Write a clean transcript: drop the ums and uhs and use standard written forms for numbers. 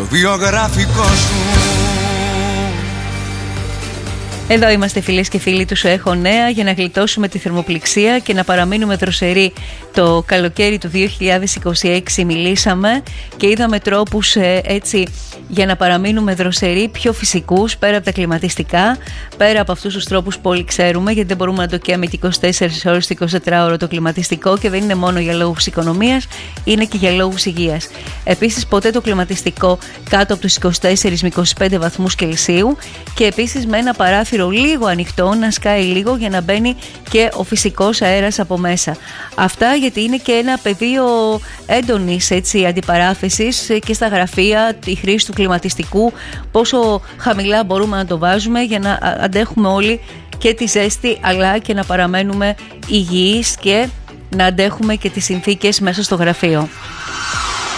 βιογραφικό σου. Εδώ είμαστε φίλες και φίλοι του Σου Έχω Νέα για να γλιτώσουμε τη θερμοπληξία και να παραμείνουμε δροσεροί. Το καλοκαίρι του 2026 μιλήσαμε και είδαμε τρόπους έτσι για να παραμείνουμε δροσεροί, πιο φυσικούς, πέρα από τα κλιματιστικά, πέρα από αυτούς τους τρόπους που όλοι ξέρουμε, γιατί δεν μπορούμε να το καίμε και 24 ώρες το 24ωρο το κλιματιστικό, και δεν είναι μόνο για λόγους οικονομίας, είναι και για λόγους υγείας. Επίσης, ποτέ το κλιματιστικό κάτω από τους 24 με 25 βαθμούς Κελσίου, και επίσης με ένα παράθυρο λίγο ανοιχτό, να σκάει λίγο για να μπαίνει και ο φυσικός αέρας από μέσα. Αυτά γιατί είναι και ένα πεδίο έντονης αντιπαράθεσης και στα γραφεία, η χρήση του κλιματιστικού, πόσο χαμηλά μπορούμε να το βάζουμε για να αντέχουμε όλοι και τη ζέστη, αλλά και να παραμένουμε υγιείς και να αντέχουμε και τις συνθήκες μέσα στο γραφείο.